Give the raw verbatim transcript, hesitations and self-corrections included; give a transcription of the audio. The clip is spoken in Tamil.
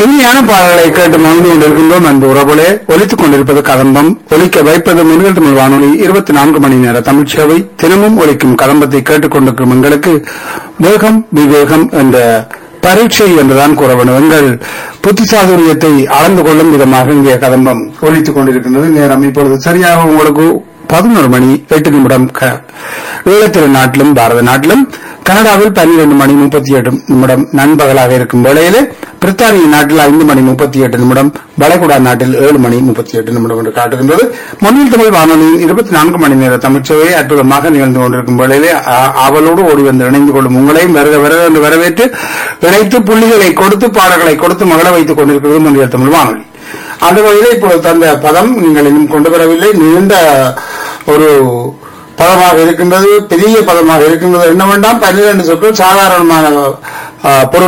இனிமையான பாடல்களை கேட்டு மகிழ்ந்து கொண்டிருக்கின்றோம். அன்பு உறவுகளே, ஒலித்துக் கொண்டிருப்பது கதம்பம். ஒலிக்க வைப்பது முன்னில் தமிழ் வானொலி இருபத்தி நான்கு மணி நேர தமிழ் சேவை. தினமும் ஒலிக்கும் கதம்பத்தை கேட்டுக் கொண்டிருக்கும் எங்களுக்கு வேகம் விவேகம் என்ற பரீட்சை என்றுதான் கூற வேண்டும். எங்கள் புத்திசாதுரியத்தை அளந்து கொள்ளும் விதமாக இங்கே கதம்பம் ஒலித்துக் கொண்டிருக்கின்றது. நேரம் இப்பொழுது சரியாக உங்களுக்கு பதினோரு மணி எட்டு நிமிடம். ஈழத்திரு நாட்டிலும் பாரத நாட்டிலும் கனடாவில் பன்னிரண்டு மணி முப்பத்தி எட்டு நிமிடம் நண்பகலாக இருக்கும் வேளையிலே பிரித்தானிய நாட்டில் ஐந்து மணி முப்பத்தி எட்டு நிமிடம், வளைகுடா நாட்டில் ஏழு மணி முப்பத்தி எட்டு நிமிடம் என்று காட்டுகின்றது. முன்னில் தமிழ் வானொலியின் இருபத்தி நான்கு மணி நேர தமிழ்ச்சேவை அற்புதமாக நிகழ்ந்து கொண்டிருக்கும் வேளையிலே அவளோடு ஓடி வந்து இணைந்து கொள்ளும் உங்களையும் வருக வருக என்று வரவேற்று இணைத்து புள்ளிகளை கொடுத்து பாடல்களை கொடுத்து மகள வைத்துக் கொண்டிருக்கிறது முன்னில் தமிழ் வானொலி. அந்த வகையில் இப்போது தந்த பதம் நீங்கள் இன்னும் கொண்டு வரவில்லை. நீண்ட ஒரு பதமாக இருக்கின்றது, பெரிய பதமாக இருக்கின்றது. என்ன வேண்டாம், பன்னிரண்டு சொற்கள் சாதாரணமான பொருள்